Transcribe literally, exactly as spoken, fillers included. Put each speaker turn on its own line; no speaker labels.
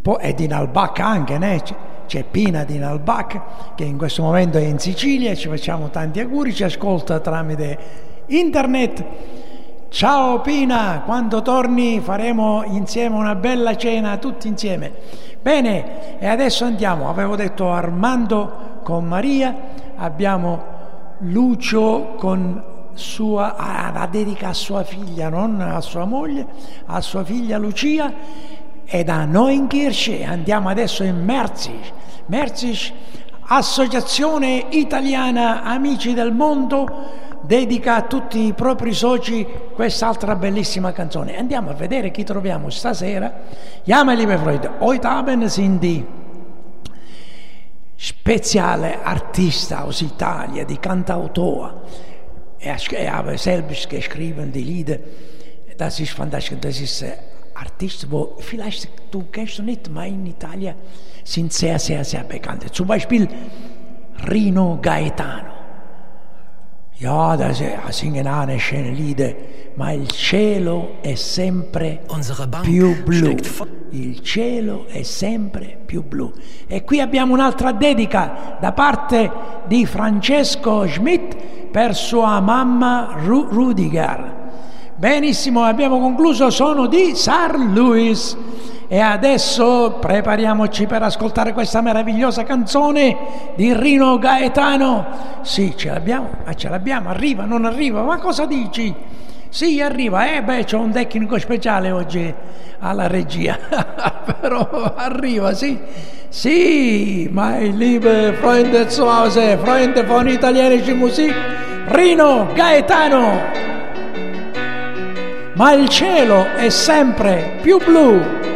poi è di Nalbach anche, né? C'è Pina di Nalbach che in questo momento è in Sicilia, ci facciamo tanti auguri, ci ascolta tramite internet. Ciao Pina, quando torni faremo insieme una bella cena tutti insieme. Bene, e adesso andiamo, avevo detto Armando con Maria, abbiamo Lucio con sua, ah, la dedica a sua figlia, non a sua moglie, a sua figlia Lucia. E da Neunkirch andiamo adesso in Merzig, Merzig, Associazione Italiana Amici del Mondo, dedica a tutti i propri soci quest'altra bellissima canzone. Andiamo a vedere chi troviamo stasera. Ja, meine liebe Freunde, heute Abend sind die spezielle Artista aus Italia, die Cantautor. Er, er habe selbst geschrieben die Lieder. Das ist fantastisch, das ist Artisten, wo vielleicht du kennst du nicht, aber in Italien sind sehr, sehr, sehr bekannt. Zum Beispiel Rino Gaetano. Ja, das singen eine schöne Lieder, ma il cielo è sempre più blu. Il cielo è sempre più blu. E qui abbiamo un'altra dedica da parte di Francesco Schmidt per sua mamma Ru- Rudiger. Benissimo, abbiamo concluso, sono di Saint Louis e adesso prepariamoci per ascoltare questa meravigliosa canzone di Rino Gaetano. Sì, ce l'abbiamo, ma ce l'abbiamo, arriva, non arriva, ma cosa dici? Sì, arriva, eh beh, c'ho un tecnico speciale oggi alla regia, però arriva, sì. Sì, meine liebe Freunde zu Hause, Freunde von italienischer Musik, Rino Gaetano. Ma il cielo è sempre più blu.